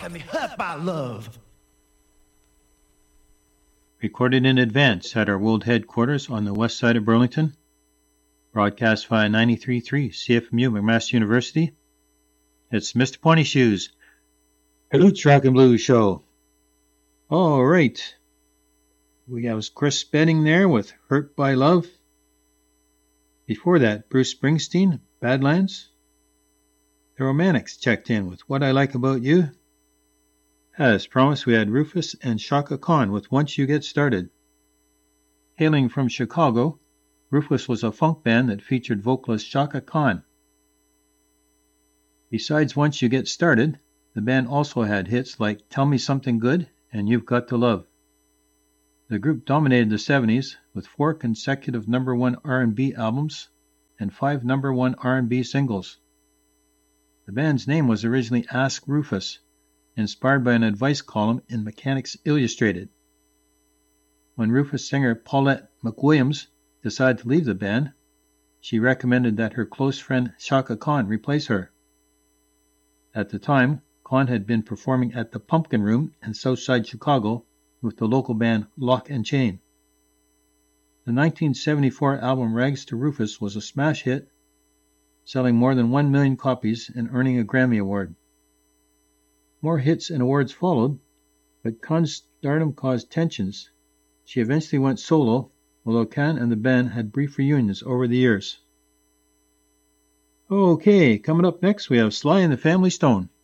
got me hurt by love. Recorded in advance at our world headquarters on the west side of Burlington. Broadcast via 93.3 CFMU McMaster University. It's Mr. Pony Shoes. Hello, Rock and Blues Show. All right. We have Chris Spedding there with Hurt by Love. Before that, Bruce Springsteen, Badlands. The Romantics checked in with What I Like About You. As promised, we had Rufus and Chaka Khan with Once You Get Started. Hailing from Chicago, Rufus was a funk band that featured vocalist Chaka Khan. Besides Once You Get Started, the band also had hits like Tell Me Something Good and You've Got to Love. The group dominated the 70s with 4 consecutive number 1 R&B albums and 5 number 1 R&B singles. The band's name was originally Ask Rufus, inspired by an advice column in Mechanics Illustrated. When Rufus singer Paulette McWilliams decided to leave the band, she recommended that her close friend Chaka Khan replace her. At the time, Khan had been performing at the Pumpkin Room in Southside Chicago with the local band Lock and Chain. The 1974 album Rags to Rufus was a smash hit, selling more than 1 million copies and earning a Grammy Award. More hits and awards followed, but Khan's stardom caused tensions. She eventually went solo, although Khan and the band had brief reunions over the years. Okay, coming up next we have Sly and the Family Stone.